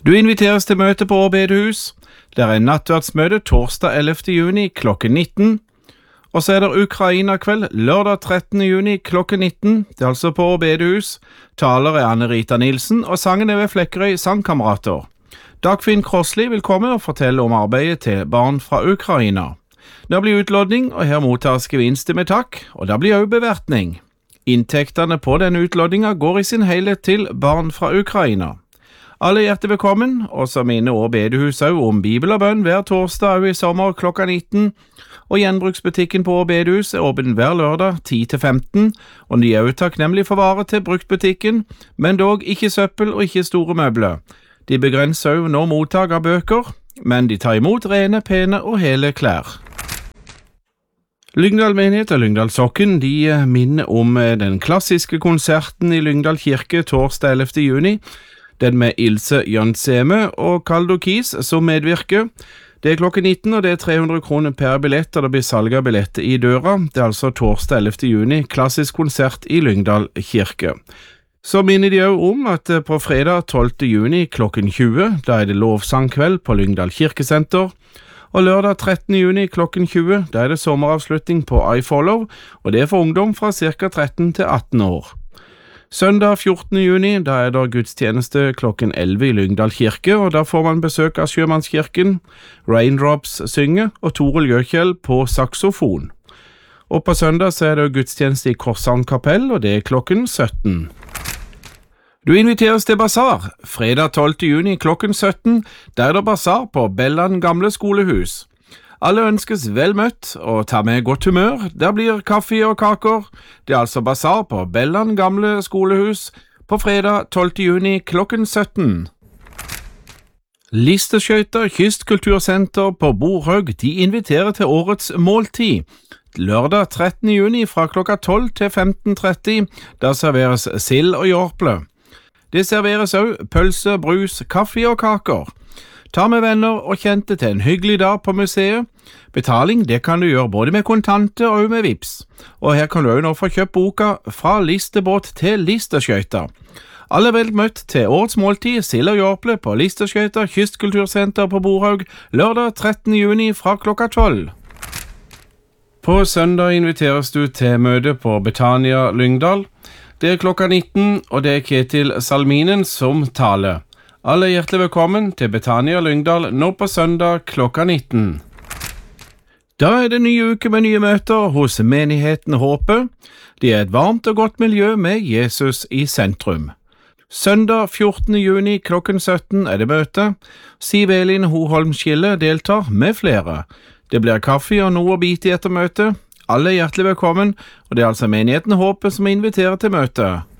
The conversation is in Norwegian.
Du inviteres til møte på Årbedehus. Det er nattverdsmøte torsdag 11. juni klokken 19. Og så er det Ukraina-kveld lørdag 13. juni klokken 19. Det er altså på Årbedehus. Taler er Anne-Rita Nilsen, og sangen er ved Flekkerøy Sangkamerater. Dagfinn Krossli vil komme og fortelle om arbeidet til barn fra Ukraina. Det blir utlodning, og her mottas gevinster med takk, og det blir også bevertning. Inntektene på denne utlodninga går i sin helhet til barn fra Ukraina. Alle er hjertelig velkommen, og så minner Årbedehus også om Bibel og bønn hver torsdag også i sommer klokka 19, og gjenbruksbutikken på Årbedehus er åpen hver lørdag 10-15, og de er også takknemlig for varer til bruktbutikken, men dog ikke søppel og ikke store møbler. De begrenser også nå mottak av bøker, men de tar imot rene, pene og hele klær. Lyngdal menighet og Lyngdal Sokken de minner om den klassiske konserten i Lyngdal kirke torsdag 11. juni, den med Ilse Jønseme og Kaldo Kis som medvirker. Det er klokken 19, og det er 300 kroner per billett, og det blir salg av billetter i døra. Det er altså torsdag 11. juni, klassisk konsert i Lyngdal kirke. Så minner de også om at på fredag 12. juni klokken 20, da er det lovsangkveld på Lyngdal kirkesenter. Og lørdag 13. juni klokken 20, da er det sommeravslutning på iFollow, og det er for ungdom fra ca. 13 til 18 år. Søndag 14. juni, da er det gudstjeneste klokken 11 i Lyngdal kirke, og da får man besøk av Sjømannskirken, Raindrops synger og Toril Gjøkjell på saksofon. Og på søndag så er det gudstjeneste i Korshavn kapell, og det er klokken 17. Du inviteres til basar, fredag 12. juni klokken 17, der er det basar på Belland gamle skolehus. Alle ønskes vel møtt, og ta med godt humør. Der blir kaffe og kaker. Det er altså basar på Belland gamle skolehus på fredag 12. juni klokken 17. Listeskøyter Kystkultursenter på Borhaug, de inviterer til årets måltid. Lørdag 13. juni fra klokka 12 til 15:30, der serveres sild og jorple. Det serveres også pølse, brus, kaffe og kaker. Ta med venner og kjente til en hyggelig dag på museet. Betaling det kan du gjøre både med kontanter og med vips. Og her kan du også nå få kjøpt boka Fra listebåt til listeskøyter. Alle er vel møtt til årets måltid sild og jorple på Listeskøyter Kystkultursenter på Borhaug lørdag 13. juni fra klokka 12. På søndag inviteres du til møte på Betania Lyngdal. Det er klokka 19, og det er Ketil Salminen som taler. Alle er hjertelig velkommen til Betania Lyngdal nå på søndag klokka 19. Da er det nye uke med nye møter hos menigheten Håpet. Det er et varmt og godt miljø med Jesus i sentrum. Søndag 14. juni klokken 17 er det møte. Siv Elin Hoholm Skille deltar med flere. Det blir kaffe og noe å bite i etter møtet. Alle er hjertelig velkommen, og det er altså menigheten Håpet som inviterer til møte.